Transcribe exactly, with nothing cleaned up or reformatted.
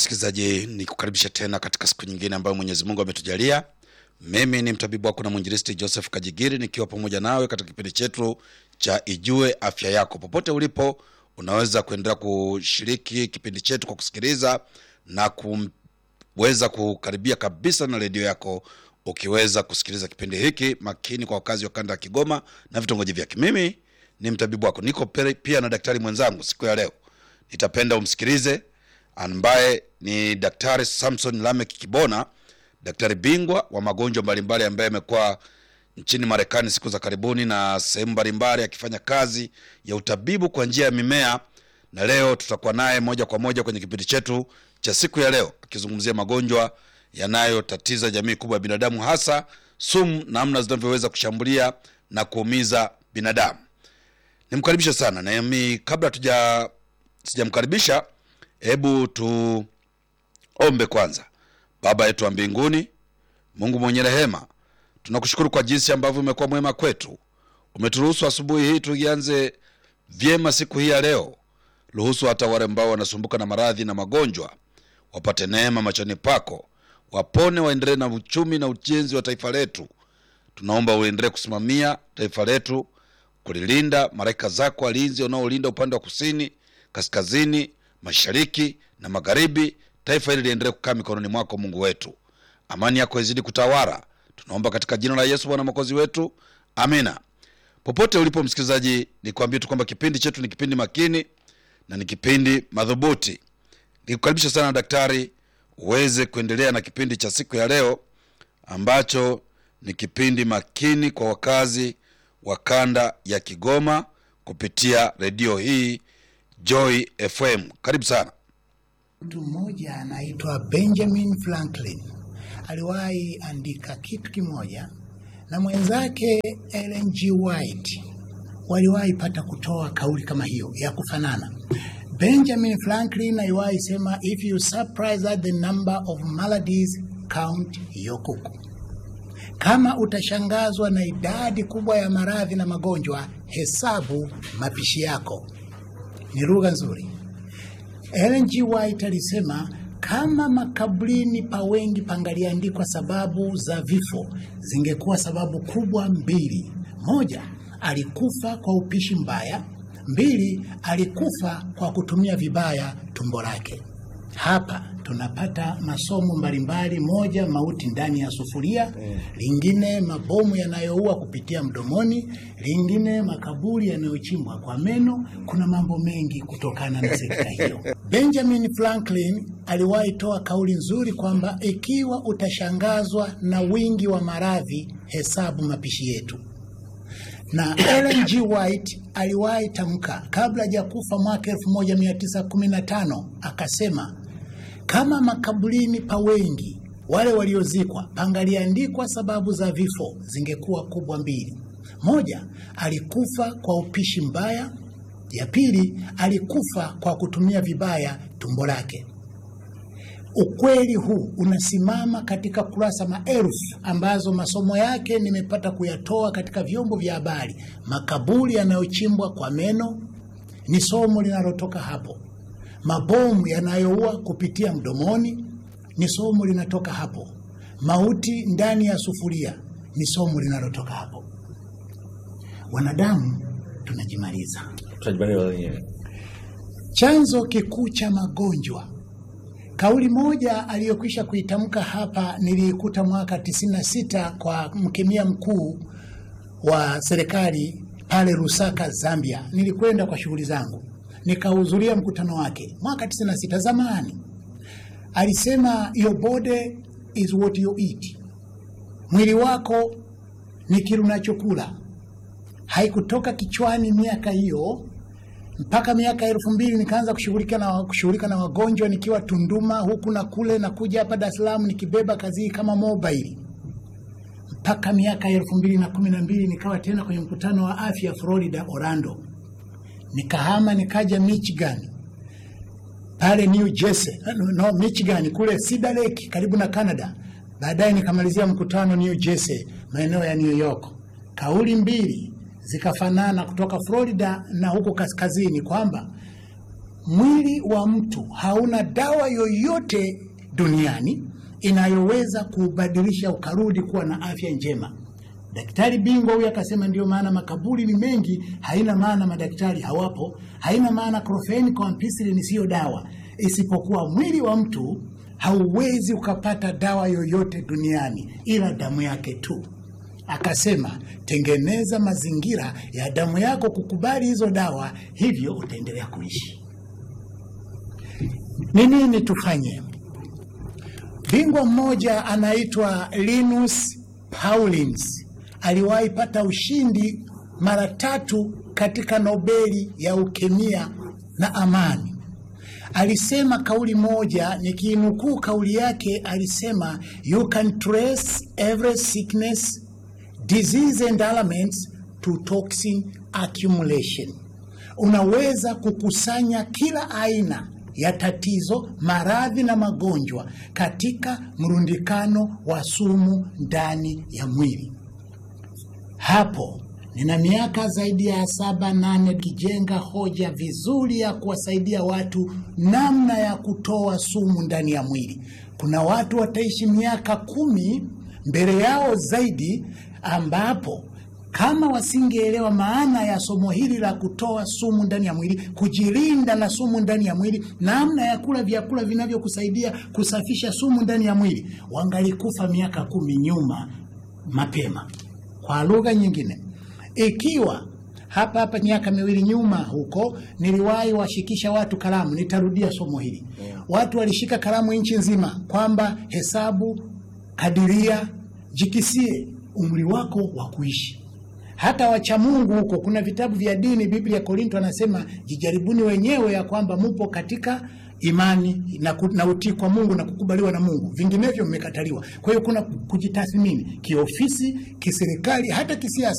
msikilizaji, ni kukaribisha tena katika siku nyingine ambayo Mwenyezi Mungu ametujalia. Mimi ni mtabibu wako na mwinjilisti Joseph Kajigiri, nikiwa pamoja nawe katika kipindi chetu cha Ijue Afya Yako. Popote ulipo, unaweza kuendelea kushiriki kipindi chetu kwa kusikiliza na kuweza kukaribia kabisa na redio yako, ukiweza kusikiliza kipindi hiki makini kwa wakazi wa kanda ya Kigoma na vitongoji vyake. Mimi ni mtabibu wako, niko pia na daktari mwenzangu siku ya leo. Nitapenda umsikilize, ambaye ni Daktari Samson Lamek Kibona, daktari bingwa wa magonjwa mbalimbali ambaye amekuwa nchini Marekani siku za karibuni na sehemu mbalimbali akifanya kazi ya utabibu kwa njia ya mimea. Na leo tutakuwa naye moja kwa moja kwenye kipindi chetu cha siku ya leo, akizungumzia magonjwa yanayotatiza jamii kubwa ya binadamu, hasa sumu, namna zinavyoweza kushambulia na kuumiza binadamu. Nimkaribisha sana. Na mimi kabla tuja sijamkaribisha, hebu tuombe kwanza. Baba yetu wa mbinguni, Mungu mwenye rehema, tunakushukuru kwa jinsi ambavyo umekuwa mwema kwetu. Umeturuhusu asubuhi hii tuianze vyema siku hii ya leo. Ruhusu hata wale ambao wanasumbuka na maradhi na magonjwa wapate neema machoni pako, wapone, waendelee na uchumi na ujenzi wa taifa letu. Tunaomba uendelee kusimamia taifa letu, kulilinda. Malaika zako walinzi wanaolinda upande wa kusini, kaskazini, mashariki na magharibi, taifa hili liendelee kukaa mikononi mwako Mungu wetu. Amani yako izidi kutawala. Tunaomba katika jina la Yesu Bwana Mwokozi wetu. Amina. Popote ulipo msikilizaji, nikwambie tu kwamba kipindi chetu ni kipindi makini na ni kipindi madhubuti. Nikukaribisha sana daktari uweze kuendelea na kipindi cha siku ya leo, ambacho ni kipindi makini kwa wakazi wa kanda ya Kigoma kupitia redio hii Joy F M. Karibu sana. Mtu mmoja anaitwa Benjamin Franklin aliwahi andika kitu kimoja, na mwenzake Ellen G. White waliwahi pata kutoa kauli kama hiyo ya kufanana. Benjamin Franklin aliwahi sema, if you surprise at the number of maladies, count your kuku. Kama utashangazwa na idadi kubwa ya maradhi na magonjwa, hesabu mapishi yako. Ni lugha nzuri. Ellen G. White alisema, kama makaburini pa wengi pangaliandikwa sababu za vifo, zingekuwa sababu kubwa mbili. Moja, alikufa kwa upishi mbaya. Mbili, alikufa kwa kutumia vibaya tumbo lake. Hapa tunapata masomo mbalimbali. Moja, mauti ndani ya sufuria. Lingine, mabomu yanayoua kupitia mdomoni. Lingine, makaburi yanayochimbwa kwa meno. Kuna mambo mengi kutokana na sekta hiyo. Benjamin Franklin aliwahi toa kauli nzuri kwamba ikiwa utashangazwa na wingi wa maradhi, hesabu mapishi yetu. Na Ellen G. White aliwahi tamka kabla hajakufa mwaka elfu moja mia tisa kumi na tano, akasema, kama makaburini pa wengi wale waliozikwa pangaliandikwa sababu za vifo, zingekuwa kubwa mbili. Moja, alikufa kwa upishi mbaya. Ya pili, alikufa kwa kutumia vibaya tumbo lake. Ukweli huu unasimama katika kurasa maelfu ambazo masomo yake nimepata kuyatoa katika vyombo vya habari. Makaburi yanayochimbwa kwa meno ni somo linalotoka hapo. Mabomu yanayoua kupitia mdomoni ni somo linatoka hapo. Mauti ndani ya sufuria ni somo linalotoka hapo. Wanadamu tunajimaliza. Tunajimaliza wenyewe. Chanzo kikuu cha magonjwa. Kauli moja aliyokwisha kuitamka hapa niliikuta mwaka tisini na sita kwa mkemia mkuu wa serikali pale Lusaka, Zambia. Nilikwenda kwa shughuli zangu, nikahudhuria mkutano wake mwaka tisini na sita zamani. Alisema, your body is what you eat. Mwili wako ni kile unachokula. Haikutoka kichwani miaka hiyo mpaka miaka elfu mbili nikaanza kushughulika na kushughulika na wagonjwa nikiwa Tunduma huku na kule, na kuja hapa Dar es Salaam nikibeba kazi kama mobile. Mpaka miaka elfu mbili na kumi na mbili nikawa tena kwenye mkutano wa afya Florida, Orlando. Nikahama nikaja Michigan, pale New Jersey, no Michigan kule Cedar Lake karibu na Canada. Baadaye nikamalizia mkutano New Jersey, maeneo ya New York. Kauli mbili zikafanana kutoka Florida na huko kaskazini, kwamba mwili wa mtu hauna dawa yoyote duniani inayoweza kubadilisha ukarudi kuwa na afya njema. Daktari bingwa huyu akasema ndio maana makaburi ni mengi, haina maana madaktari hawapo, haina maana chloroquine kwa ampicillin sio dawa, isipokuwa mwili wa mtu hauwezi ukapata dawa yoyote duniani ila damu yake tu. Akasema tengeneza mazingira ya damu yako kukubali hizo dawa, hivyo utaendelea kuishi. Ni nini tufanye? Bingwa mmoja anaitwa Linus Pauling aliwahi pata ushindi mara tatu katika Nobeli ya ukemia na amani. Alisema kauli moja, nikinukuu kauli yake, alisema you can trace every sickness, disease and ailments to toxin accumulation. Unaweza kukusanya kila aina ya tatizo, maradhi na magonjwa katika mrundikano wa sumu ndani ya mwili. Hapo nina miaka zaidi ya saba nane kijenga hoja vizuri ya kuwasaidia watu namna ya kutoa sumu ndani ya mwili. Kuna watu wataishi miaka kumi mbele yao zaidi, ambapo kama wasingeelewa maana ya somo hili la kutoa sumu ndani ya mwili, kujilinda na sumu ndani ya mwili, namna ya kula vyakula vinavyokusaidia kusafisha sumu ndani ya mwili, wangalikufa miaka kumi nyuma mapema. Kwa lugha nyingine, ikiwa hapa hapa miaka miwili nyuma huko niliwahi washikisha watu kalamu, nitarudia somo hili. Watu walishika kalamu nchi nzima kwamba hesabu, kadiria, jikisie umri wako wa kuishi. Hata wacha Mungu huko, kuna vitabu vya dini, Biblia Korinto anasema jijaribuni wenyewe ya kwamba mupo katika imani na, na utii kwa Mungu na kukubaliwa na Mungu, vinginevyo mmekataliwa. Kwa hiyo kuna kujitathmini kiofisi, kiserikali, hata kisiasa.